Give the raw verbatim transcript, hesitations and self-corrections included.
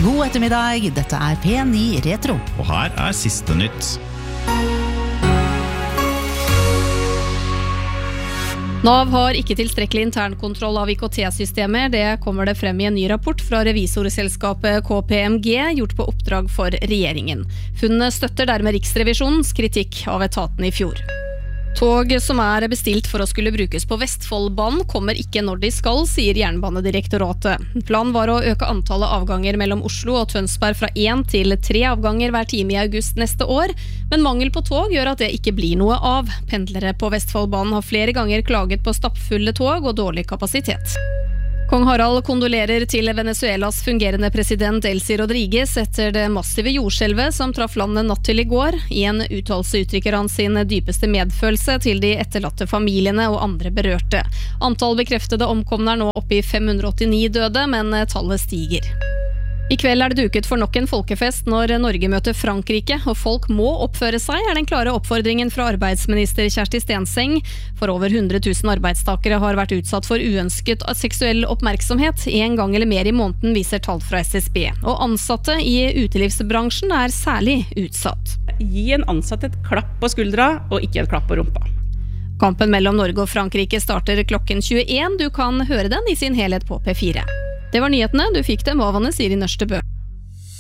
God ettermiddag, dette er P ni Retro. Og her er siste nytt. Nav har ikke tilstrekkelig internkontroll av I K T-systemer. Det kommer det frem i en ny rapport fra revisorselskapet K P M G, gjort på oppdrag for regjeringen. Funnene støtter dermed Riksrevisjonens kritikk av etaten i fjor. Tog som er bestilt for å skulle brukes på Vestfoldbanen kommer ikke når de skal, sier Jernbanedirektoratet. Planen var å øke antallet avganger mellom Oslo og Tønsberg fra én til tre avganger hver time i august neste år, men mangel på tog gjør at det ikke blir noe av. Pendlere på Vestfoldbanen har flere ganger klaget på stappfulle tog og dårlig kapasitet. Kong Harald kondolerer til Venezuelas fungerende president Elsie Rodriguez etter det massive jordskjelvet som traff landet natt til i går. I en uttalelse uttrykker han sin dypeste medfølelse til de etterlatte familiene og andre berørte. Antall bekreftede omkomne er nå oppe i fem hundre åttini døde, men tallet stiger. I kveld er det duket for nok en folkefest når Norge møter Frankrike, og folk må oppføre seg, er den klare oppfordringen fra arbeidsminister Kjersti Stenseng. For over hundre tusen arbeidstakere har vært utsatt for uønsket seksuell oppmerksomhet en gang eller mer i måneden, viser tall fra S S B. Og ansatte i utelivsbransjen er særlig utsatt. Gi en ansatt et klapp på skuldra, og ikke et klapp på rumpa. Kampen mellom Norge og Frankrike starter klokken tjueen. Du kan høre den i sin helhet på P fire. Det var nyhetene, du fikk dem av Anne Siri Nørstebø.